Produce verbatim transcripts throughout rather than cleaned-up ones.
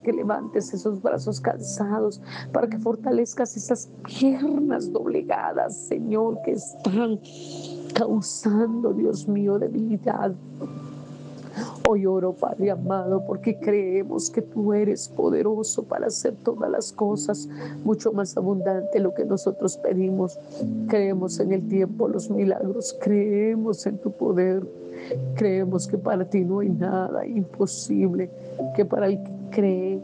que levantes esos brazos cansados, para que fortalezcas esas piernas doblegadas, Señor, que están causando, Dios mío, debilidad. Hoy oro, Padre amado, porque creemos que tú eres poderoso para hacer todas las cosas, mucho más abundante de lo que nosotros pedimos. Creemos en el tiempo, los milagros, creemos en tu poder, creemos que para ti no hay nada imposible, que para el que cree,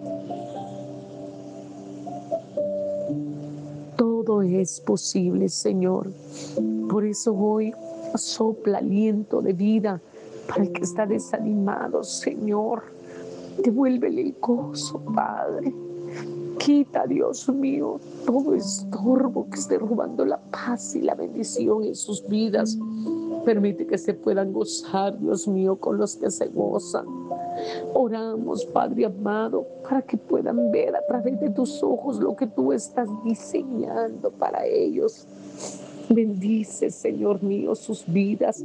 todo es posible, Señor. Por eso hoy sopla aliento de vida para el que está desanimado, Señor. Devuélvele el gozo, Padre. Quita, Dios mío, todo estorbo que esté robando la paz y la bendición en sus vidas. Permite que se puedan gozar, Dios mío, con los que se gozan. Oramos, Padre amado, para que puedan ver a través de tus ojos lo que tú estás diseñando para ellos. Bendice, Señor mío, sus vidas.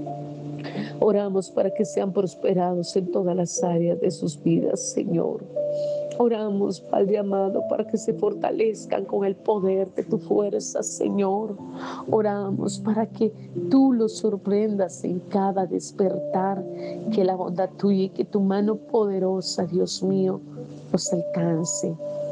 Oramos para que sean prosperados en todas las áreas de sus vidas, Señor. Oramos, Padre amado, para que se fortalezcan con el poder de tu fuerza, Señor. Oramos para que tú los sorprendas en cada despertar, que la bondad tuya y que tu mano poderosa, Dios mío, los alcance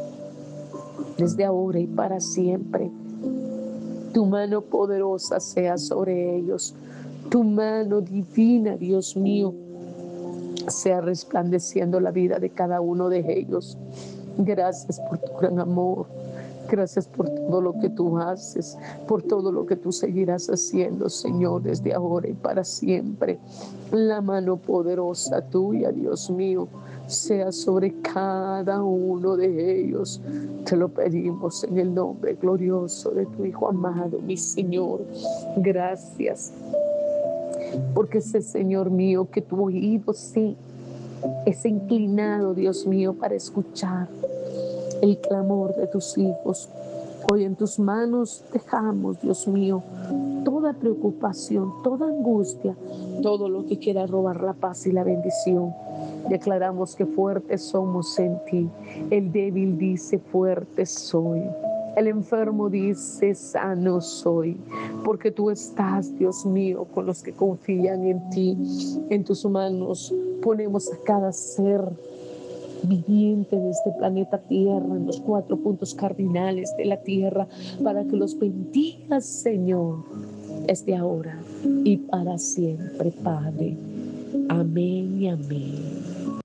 desde ahora y para siempre. Tu mano poderosa sea sobre ellos. Tu mano divina, Dios mío, sea resplandeciendo la vida de cada uno de ellos. Gracias por tu gran amor. Gracias por todo lo que tú haces, por todo lo que tú seguirás haciendo, Señor, desde ahora y para siempre. La mano poderosa tuya, Dios mío, sea sobre cada uno de ellos. Te lo pedimos en el nombre glorioso de tu Hijo amado, mi Señor. Gracias. Porque sé, Señor mío, que tu oído sí es inclinado, Dios mío, para escuchar el clamor de tus hijos. Hoy en tus manos dejamos, Dios mío, toda preocupación, toda angustia, todo lo que quiera robar la paz y la bendición. Declaramos que fuertes somos en ti. El débil dice, fuerte soy. El enfermo dice, sano soy, porque tú estás, Dios mío, con los que confían en ti. En tus manos ponemos a cada ser viviente de este planeta Tierra, en los cuatro puntos cardinales de la Tierra, para que los bendigas, Señor, desde ahora y para siempre, Padre. Amén y amén.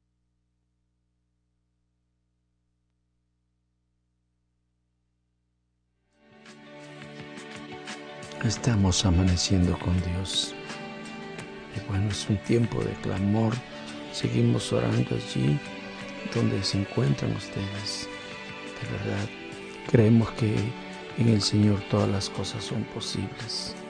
Estamos amaneciendo con Dios. Y bueno, es un tiempo de clamor. Seguimos orando allí donde se encuentran ustedes. De verdad, creemos que en el Señor todas las cosas son posibles.